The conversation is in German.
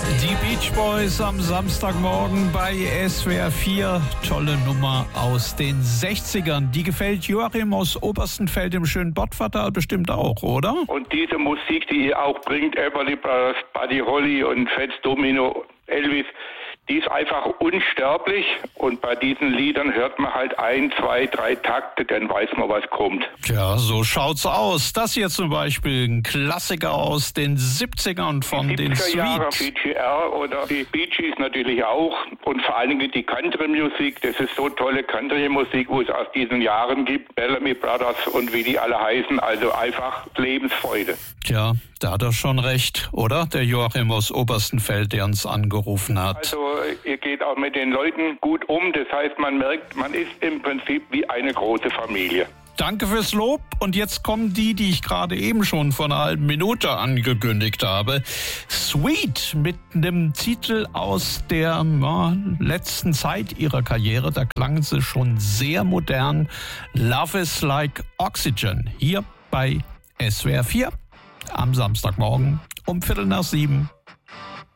Die Beach Boys am Samstagmorgen bei SWR 4. Tolle Nummer aus den 60ern. Die gefällt Joachim aus Oberstenfeld im schönen Bottwartal bestimmt auch, oder? Und diese Musik, die ihr auch bringt, Everly Brothers, Buddy Holly und Fats Domino, Elvis, die ist einfach unsterblich. Und bei diesen Liedern hört man halt 1, 2, 3 Takte, dann weiß man, was kommt. Ja, so schaut's aus. Das hier zum Beispiel ein Klassiker aus den 70ern von den Sweet. BGR oder die Bee Gees natürlich auch. Und vor allen Dingen die Country-Musik, das ist so tolle Country-Musik, wo es aus diesen Jahren gibt. Bellamy Brothers und wie die alle heißen, also einfach Lebensfreude. Tja, da hat er schon recht, oder? Der Joachim aus Oberstenfeld, der uns angerufen hat. Also ihr geht auch mit den Leuten gut um. Das heißt, man merkt, man ist im Prinzip wie eine große Familie. Danke fürs Lob. Und jetzt kommen die ich gerade eben schon vor einer halben Minute angekündigt habe. Sweet mit einem Titel aus der letzten Zeit ihrer Karriere. Da klangen sie schon sehr modern. Love is like Oxygen. Hier bei SWR 4 am Samstagmorgen um 6:15.